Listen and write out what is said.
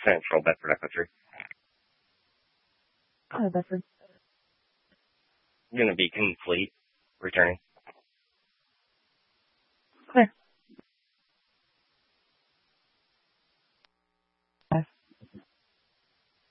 Central Bedford Echo 3. Hi, Bedford. Gonna be complete.